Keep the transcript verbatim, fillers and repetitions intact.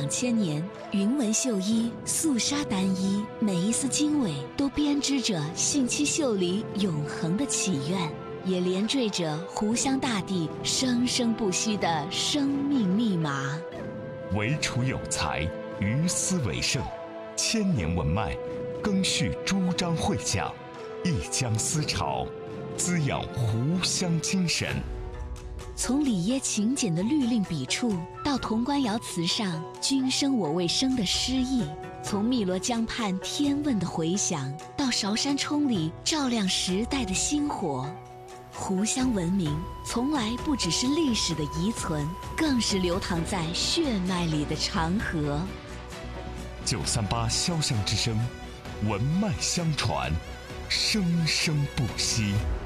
两千年，云纹绣衣、素纱单衣，每一丝经纬都编织着信七绣里永恒的祈愿，也连缀着湖湘大地生生不息的生命密码。 惟楚有才，于斯为盛，千年文脉，更续朱张会讲，一江思潮，滋养湖湘精神。 从里耶勤俭的律令笔触，到潼关窑瓷上君生我未生的诗意；从汨罗江畔天问的回响，到韶山冲里照亮时代的星火。湖湘文明从来不只是历史的遗存，更是流淌在血脉里的长河。 九三八潇湘之声，文脉相传，生生不息。